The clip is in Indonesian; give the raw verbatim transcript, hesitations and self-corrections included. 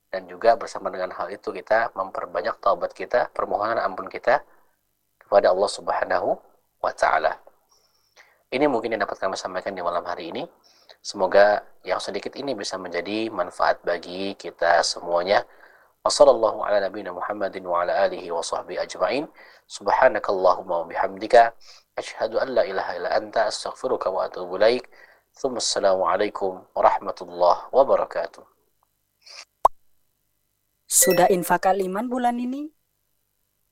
dan juga bersama dengan hal itu kita memperbanyak taubat kita, permohonan ampun kita kepada Allah Subhanahu wa taala. Ini mungkin yang dapat kami sampaikan di malam hari ini. Semoga yang sedikit ini bisa menjadi manfaat bagi kita semuanya. Wassallallahu ala nabiyina Muhammadin wa ala alihi wa sahbihi ajma'in. Subhanakallahumma wa bihamdika asyhadu an la ilaha illa anta astaghfiruka wa atubu ilaik. Assalamualaikum warahmatullahi wabarakatuh. Sudah infak kaliman bulan ini?